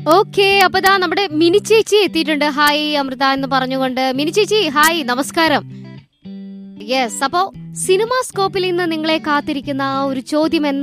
Okay, അപ്പൊ ദാ നമ്മുടെ മിനി ചേച്ചി എത്തിയിട്ടുണ്ട്. ഹായ് അമൃത എന്ന് പറഞ്ഞുകൊണ്ട്. മിനി ചേച്ചി ഹായ്, നമസ്കാരം. യെസ്, അപ്പോ സിനിമാ സ്കോപ്പിൽ ഇന്ന് നിങ്ങളെ കാത്തിരിക്കുന്ന ആ ഒരു ചോദ്യം